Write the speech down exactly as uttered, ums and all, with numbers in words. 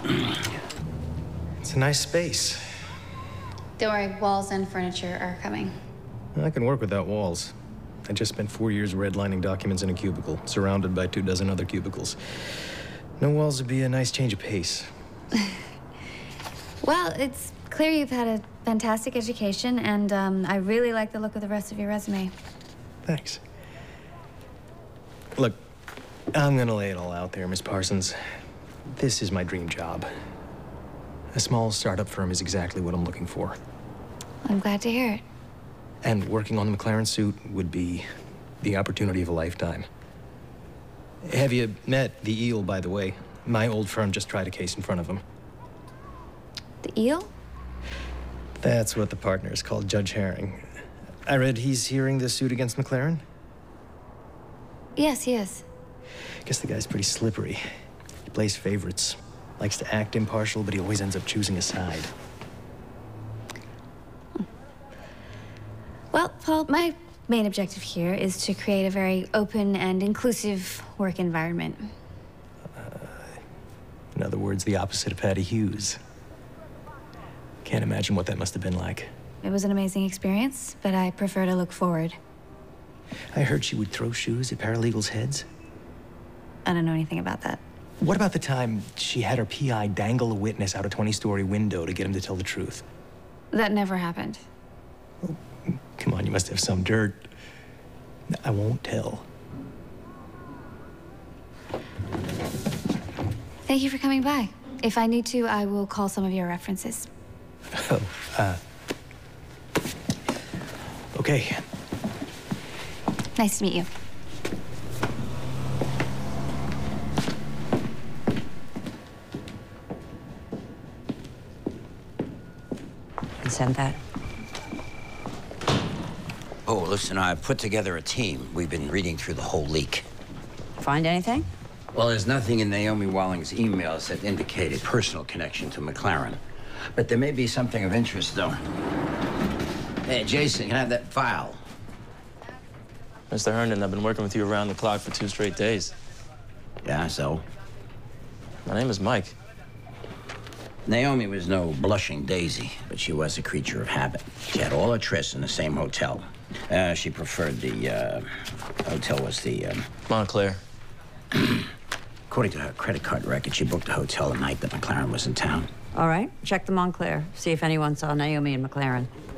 It's a nice space. Don't worry, walls and furniture are coming. I can work without walls. I just spent four years redlining documents in a cubicle, surrounded by two dozen other cubicles. No walls would be a nice change of pace. Well, it's clear you've had a fantastic education, and um, I really like the look of the rest of your resume. Thanks. Look, I'm gonna lay it all out there, Miss Parsons. This is my dream job. A small startup firm is exactly what I'm looking for. I'm glad to hear it. And working on the McLaren suit would be the opportunity of a lifetime. Have you met the Eel, by the way? My old firm just tried a case in front of him. The Eel? That's what the partner is called, Judge Herring. I read he's hearing the suit against McLaren? Yes, yes. Guess the guy's pretty slippery. He plays favorites. Likes to act impartial, but he always ends up choosing a side. Well, Paul, my main objective here is to create a very open and inclusive work environment. Uh, in other words, the opposite of Patty Hughes. Can't imagine what that must have been like. It was an amazing experience, but I prefer to look forward. I heard she would throw shoes at paralegals' heads. I don't know anything about that. What about the time she had her P I dangle a witness out a twenty-story window to get him to tell the truth? That never happened. Oh, come on, you must have some dirt. I won't tell. Thank you for coming by. If I need to, I will call some of your references. Oh, uh... okay. Nice to meet you. And send that. Oh, listen, I've put together a team. We've been reading through the whole leak. Find anything? Well, there's nothing in Naomi Walling's emails that indicate a personal connection to McLaren. But there may be something of interest, though. Hey, Jason, can I have that file? Mister Herndon, I've been working with you around the clock for two straight days. Yeah, so? My name is Mike. Naomi was no blushing daisy, but she was a creature of habit. She had all her trysts in the same hotel. Uh, she preferred the, uh, hotel was the, um... Montclair. According to her credit card record, she booked a hotel the night that McLaren was in town. All right, check the Montclair. See if anyone saw Naomi and McLaren.